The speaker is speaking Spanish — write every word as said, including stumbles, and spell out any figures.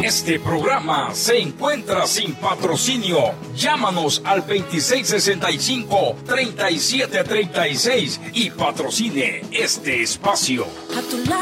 Este programa se encuentra sin patrocinio. Llámanos al veintiséis sesenta y cinco, treinta y siete treinta y seis y patrocine este espacio. A tu lado.